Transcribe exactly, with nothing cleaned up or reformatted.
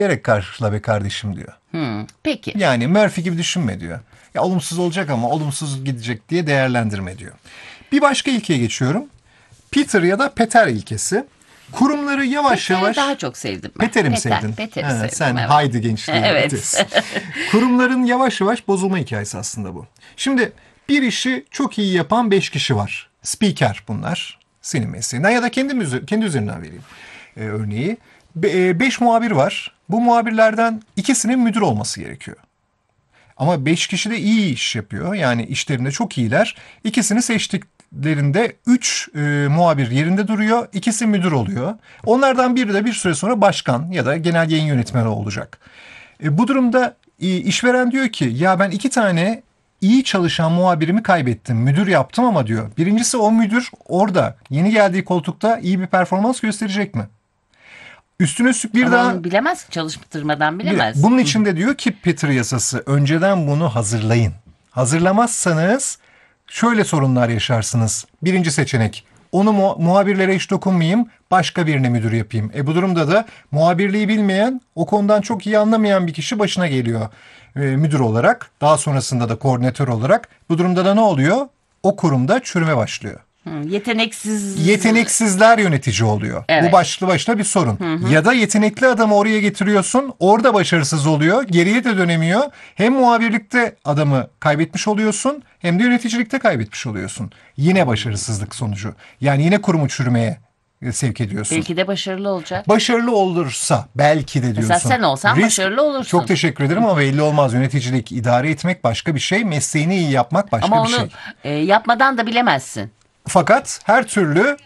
Gerek karşıla be kardeşim diyor. Hmm, peki. Yani Murphy gibi düşünme diyor. Ya olumsuz olacak ama olumsuz gidecek diye değerlendirme diyor. Bir başka ilkeye geçiyorum. Peter ya da Peter ilkesi. Kurumları yavaş Peter'i yavaş... daha çok sevdim ben. Peter'i mi Peter, sevdin? Peter'i Ha, sevdim, sen evet. haydi gençliğe. Evet. ötesi. Kurumların yavaş yavaş bozulma hikayesi aslında bu. Şimdi bir işi çok iyi yapan beş kişi var. Speaker bunlar. Senin mesleğinden ya da kendim üzeri, kendi üzerinden vereyim e, örneği. Be, e, beş muhabir var. Bu muhabirlerden ikisinin müdür olması gerekiyor. Ama beş kişi de iyi iş yapıyor. Yani işlerinde çok iyiler. İkisini seçtiklerinde üç e, muhabir yerinde duruyor. İkisi müdür oluyor. Onlardan biri de bir süre sonra başkan ya da genel yayın yönetmeni olacak. E, bu durumda e, işveren diyor ki ya ben iki tane iyi çalışan muhabirimi kaybettim. Müdür yaptım ama diyor. Birincisi o müdür orada yeni geldiği koltukta iyi bir performans gösterecek mi? Üstüne üstlük bir Ama daha... onu bilemez, çalıştırmadan bilemez. Bunun için de diyor ki Peter yasası önceden bunu hazırlayın. Hazırlamazsanız şöyle sorunlar yaşarsınız. Birinci seçenek onu mu- muhabirlere hiç dokunmayayım başka birine müdür yapayım. E bu durumda da muhabirliği bilmeyen o konudan çok iyi anlamayan bir kişi başına geliyor e, müdür olarak. Daha sonrasında da koordinatör olarak. Bu durumda da ne oluyor? O kurumda çürüme başlıyor. Hmm, yeteneksiz. Yeteneksizler yönetici oluyor. Evet. Bu başlı başına bir sorun. Ya da yetenekli adamı oraya getiriyorsun. Orada başarısız oluyor. Geriye de dönemiyor. Hem muhabirlikte adamı kaybetmiş oluyorsun hem de yöneticilikte kaybetmiş oluyorsun. Yine başarısızlık sonucu. Yani yine kurumu çürümeye e, sevk ediyorsun. Belki de başarılı olacak. Başarılı olursa belki de diyorsun. Mesela sen olsan Risk- başarılı olursun. Çok teşekkür ederim ama belli olmaz. Yöneticilik, idare etmek başka bir şey. Mesleğini iyi yapmak başka Ama bir onu şey. e, yapmadan da bilemezsin. Fakat her türlü